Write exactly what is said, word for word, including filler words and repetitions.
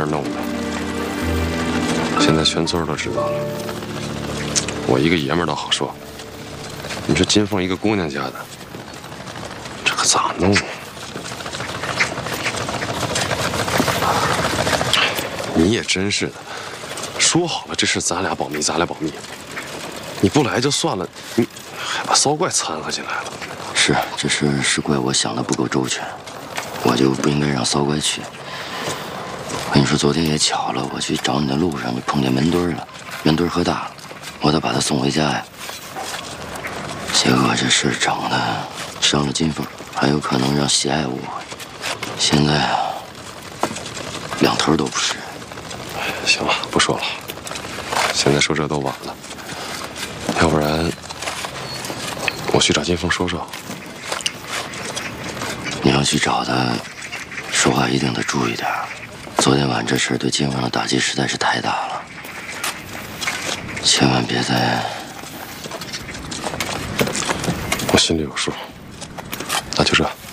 弄的，现在全村都知道了。我一个爷们儿倒好说，你说金凤一个姑娘家的，这可咋弄啊？你也真是的，说好了这事咱俩保密，咱俩保密，你不来就算了，你还把骚怪掺和进来了。 是，这事是怪我想的不够周全，我就不应该让骚怪去。我跟你说，昨天也巧了，我去找你的路上就碰见门墩了，门墩喝大了，我得把他送回家呀。结果这事整的伤了金凤，还有可能让喜爱误会。现在啊，两头都不是。 行了，不说了，现在说这都晚了，要不然我去找金凤说说。 你要去找他，说话一定得注意点。昨天晚这事对金凤的打击实在是太大了，千万别再…… 我心里有数，那就这。